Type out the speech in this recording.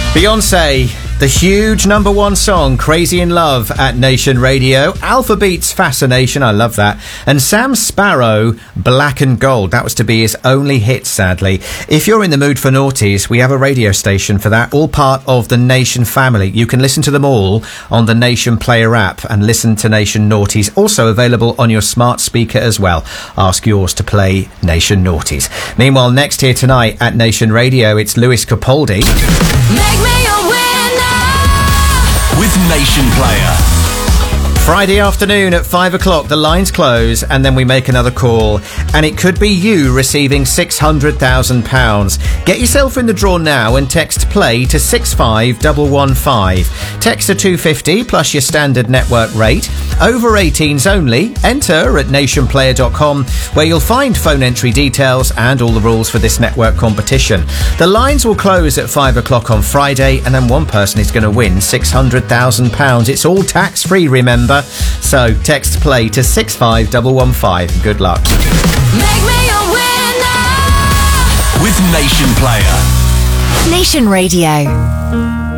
Beyonce, the huge number one song, Crazy in Love at Nation Radio. Alpha Beats, Fascination, I love that. And Sam Sparro, Black and Gold. That was to be his only hit, sadly. If you're in the mood for noughties, we have a radio station for that, all part of the Nation family. You can listen to them all on the Nation Player app and listen to Nation Naughties. Also available on your smart speaker as well. Ask yours to play Nation Naughties. Meanwhile, next here tonight at Nation Radio, it's Lewis Capaldi. Make me a winner with Nation Player. Friday afternoon at 5 o'clock, the lines close and then we make another call. And it could be you receiving £600,000. Get yourself in the draw now and text play to 65115. Text to 250 plus your standard network rate. Over 18s only. Enter at nationplayer.com where you'll find phone entry details and all the rules for this network competition. The lines will close at 5 o'clock on Friday and then one person is going to win £600,000. It's all tax-free, remember. So text play to 65115. Good luck. Make me a winner with Nation Player. Nation Radio.